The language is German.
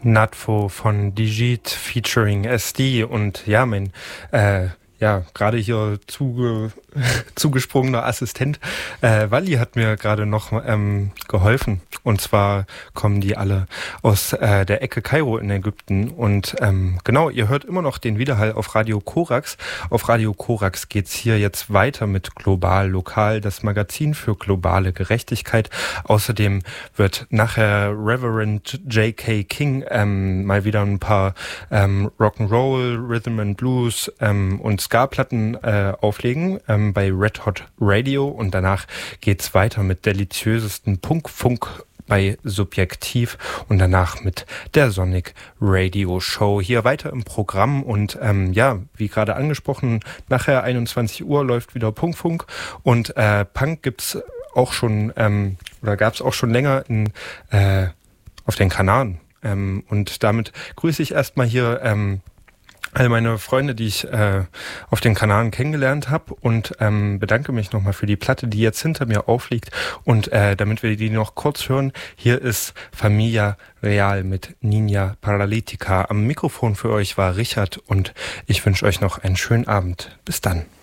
Natfo von Digit featuring SD und ja, mein gerade hier zugesprungener Assistent Wally hat mir gerade noch geholfen. Und zwar kommen die alle aus der Ecke Kairo in Ägypten. Und genau, ihr hört immer noch den Widerhall auf Radio Korax. Auf Radio Korax geht's hier jetzt weiter mit Global Lokal, das Magazin für globale Gerechtigkeit. Außerdem wird nachher Reverend J.K. King mal wieder ein paar Rock'n'Roll, Rhythm and Blues und Ska-Platten auflegen bei Red Hot Radio, und danach geht's weiter mit deliziösesten Punkfunk bei Subjektiv und danach mit der Sonic Radio Show hier weiter im Programm. Und wie gerade angesprochen, nachher 21 Uhr läuft wieder Punkfunk, und Punk gibt's auch schon gab's auch schon länger auf den Kanaren. Und damit grüße ich erstmal hier all meine Freunde, die ich auf den Kanaren kennengelernt habe, und bedanke mich nochmal für die Platte, die jetzt hinter mir aufliegt. Und damit wir die noch kurz hören, hier ist Familia Real mit Niña Paralítica. Am Mikrofon für euch war Richard, und ich wünsche euch noch einen schönen Abend. Bis dann.